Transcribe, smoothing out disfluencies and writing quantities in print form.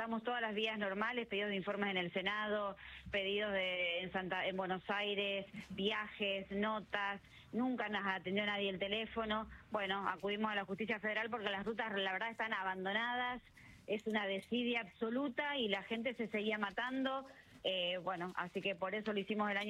agotamos todas las vías normales, pedidos de informes en el Senado, pedidos en Buenos Aires, viajes, notas, nunca nos atendió nadie el teléfono. Bueno, acudimos a la Justicia Federal porque las rutas la verdad están abandonadas, es una desidia absoluta y la gente se seguía matando. Bueno, así que por eso lo hicimos el año